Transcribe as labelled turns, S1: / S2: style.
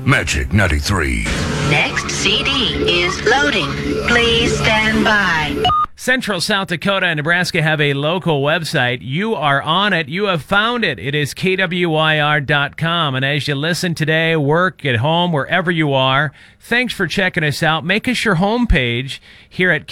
S1: Magic 93.
S2: Next CD is loading. Please stand by.
S3: Central South Dakota and Nebraska have a local website. You are on it. You have found it. It is KWYR.com. And as you listen today, work, at home, wherever you are, thanks for checking us out. Make us your homepage here at